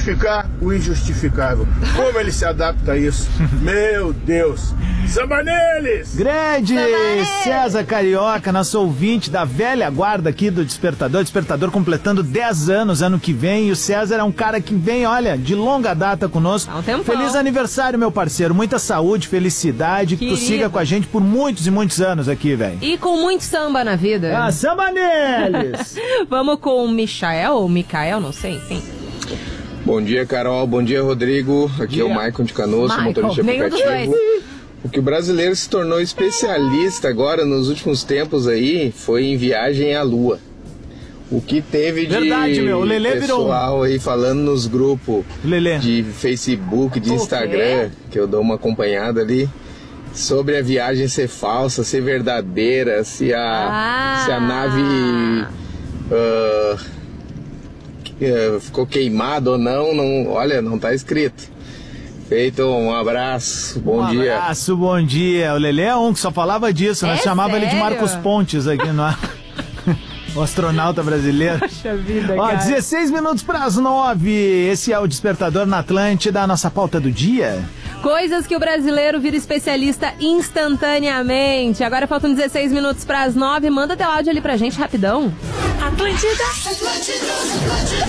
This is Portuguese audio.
justificar o injustificável. Como ele se adapta a isso? Meu Deus! Samba neles! Grande César Carioca, nosso ouvinte da velha guarda aqui do Despertador. Despertador completando 10 anos ano que vem. E o César é um cara que vem, olha, de longa data conosco. Há um tempão. Feliz aniversário, meu parceiro. Muita saúde, felicidade. Que tu siga com a gente por muitos e muitos anos aqui, velho. E com muito samba na vida. Ah, samba neles! Vamos com o Michael, ou Mikael, não sei, enfim. Bom dia, Carol. Bom dia, Rodrigo. Aqui é o Maicon de Canoas, motorista de aplicativo. O que o brasileiro se tornou especialista agora nos últimos tempos aí foi em viagem à Lua. O que teve de meu, o Lelê pessoal aí falando nos grupos Lelê. de Facebook, de Instagram, que eu dou uma acompanhada ali, sobre a viagem ser falsa, ser verdadeira, se a nave ficou queimada ou não, olha, não tá escrito. Feito, um abraço, bom dia. Um abraço, bom dia. O Lelê é um que só falava disso, nós chamava ele de Marcos Pontes aqui no ar. O astronauta brasileiro. Poxa vida, ó, cara. 16 minutos para as 9. Esse é o Despertador na Atlântida, a nossa pauta do dia. Coisas que o brasileiro vira especialista instantaneamente. Agora faltam 16 minutos para as 9. Manda teu áudio ali pra gente rapidão. Atlântida.